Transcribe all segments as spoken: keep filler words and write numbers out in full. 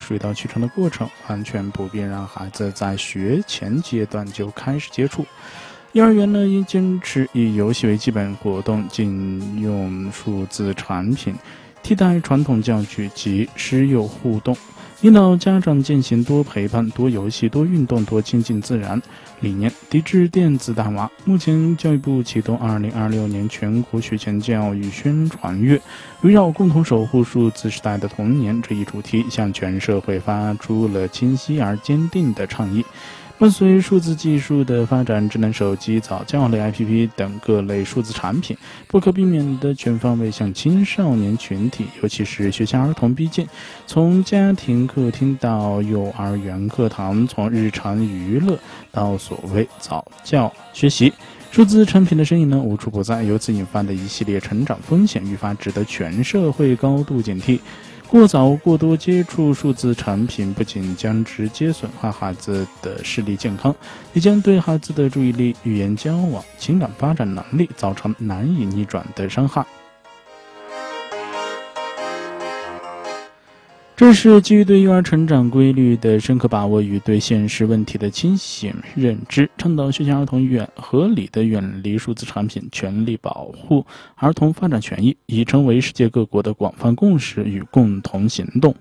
水到渠成的过程，完全不必让孩子在学前阶段就开始接触。幼儿园呢，应坚持以游戏为基本活动，禁用数字产品，替代传统教具及师友互动，引导家长进行多陪伴、多游戏、多运动、多亲近自然理念，抵制电子大娃。目前，教育部启动二零二六年全国学前教育宣传月，围绕共同守护数字时代的童年这一主题，向全社会发出了清晰而坚定的倡议。伴随数字技术的发展，智能手机、早教类 A P P 等各类数字产品不可避免地全方位向青少年群体，尤其是学前儿童逼近。从家庭客厅到幼儿园课堂，从日常娱乐到所谓早教学习，数字产品的身影呢无处不在，由此引发的一系列成长风险愈发值得全社会高度警惕。过早过多接触数字产品，不仅将直接损害孩子的视力健康，也将对孩子的注意力、语言交往、情感发展能力造成难以逆转的伤害。这是基于对幼儿成长规律的深刻把握与对现实问题的清醒认知，倡导学前儿童远合理的远离数字产品，全力保护儿童发展权益，已成为世界各国的广泛共识与共同行动。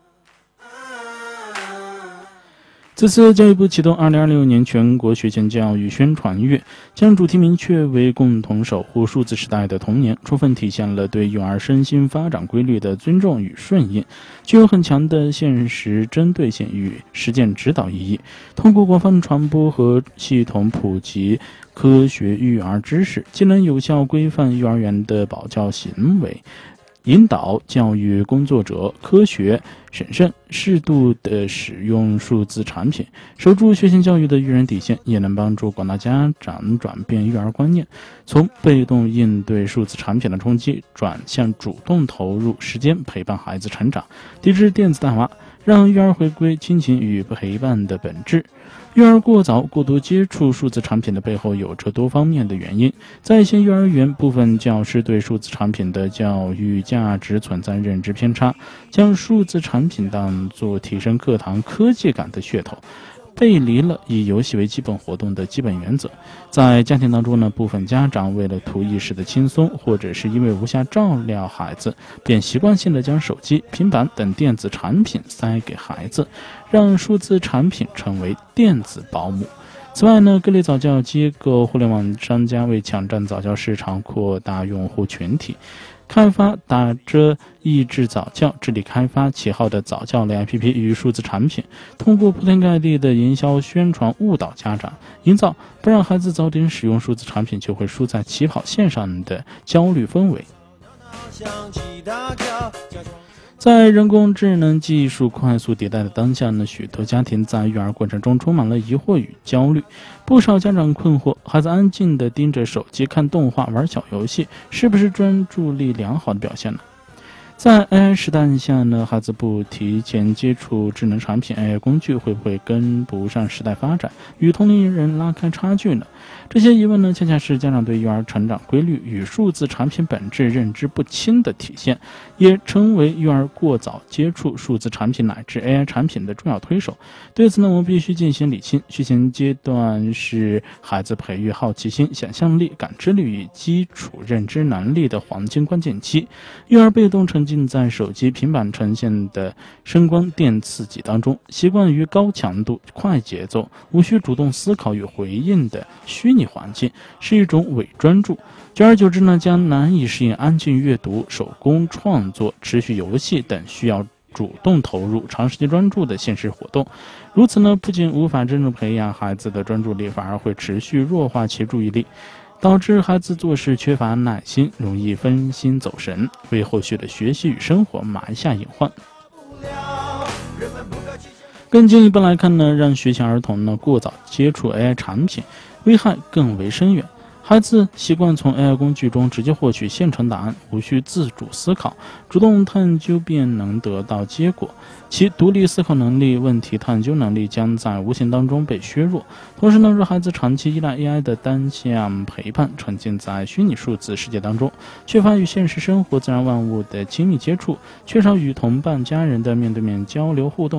此次教育部启动二零二六年全国学前教育宣传月，将主题明确为共同守护数字时代的童年，充分体现了对幼儿身心发展规律的尊重与顺应，具有很强的现实针对性与实践指导意义。通过广泛传播和系统普及科学育儿知识，既能有效规范幼儿园的保教行为，引导教育工作者科学、审慎、适度地使用数字产品，守住学前教育的育人底线，也能帮助广大家长转变育儿观念，从被动应对数字产品的冲击，转向主动投入时间陪伴孩子成长，抵制电子大娃，让育儿回归亲情与陪伴的本质。育儿过早过多接触数字产品的背后有着多方面的原因。在线幼儿园，部分教师对数字产品的教育价值存在认知偏差，将数字产品当作提升课堂科技感的噱头，背离了以游戏为基本活动的基本原则。在家庭当中呢，部分家长为了图一时的轻松，或者是因为无暇照料孩子，便习惯性的将手机、平板等电子产品塞给孩子，让数字产品成为电子保姆。此外呢，各类早教机构、互联网商家为抢占早教市场、扩大用户群体，开发打着益智早教、致力开发旗号的早教类 A P P 与数字产品，通过铺天盖地的营销宣传误导家长，营造不让孩子早点使用数字产品就会输在起跑线上的焦虑氛围。在人工智能技术快速迭代的当下呢，许多家庭在育儿过程中充满了疑惑与焦虑。不少家长困惑，孩子安静地盯着手机看动画、玩小游戏，是不是专注力良好的表现呢？在 A I 时代下呢，孩子不提前接触智能产品 A I 工具，会不会跟不上时代发展，与同龄人拉开差距呢？这些疑问呢，恰恰是家长对幼儿成长规律与数字产品本质认知不清的体现，也成为幼儿过早接触数字产品乃至 A I 产品的重要推手。对此呢，我们必须进行理清。学前阶段是孩子培育好奇心、想象力、感知力与基础认知能力的黄金关键期。幼儿被动沉浸在手机、平板呈现的声光电刺激当中，习惯于高强度、快节奏、无需主动思考与回应的虚拟环境，是一种伪专注。久而久之呢，将难以适应安静阅读、手工创作、持续游戏等需要主动投入、长时间专注的现实活动。如此呢，不仅无法真正培养孩子的专注力，反而会持续弱化其注意力，导致孩子做事缺乏耐心，容易分心走神，为后续的学习与生活埋下隐患。更进一步来看呢，让学前儿童呢过早接触 A I 产品，危害更为深远。孩子习惯从 A I 工具中直接获取现成答案，无需自主思考，主动探究便能得到结果，其独立思考能力、问题探究能力将在无形当中被削弱。同时呢，若孩子长期依赖 A I 的单向陪伴，沉浸在虚拟数字世界当中，缺乏与现实生活、自然万物的亲密接触，缺少与同伴、家人的面对面交流互动，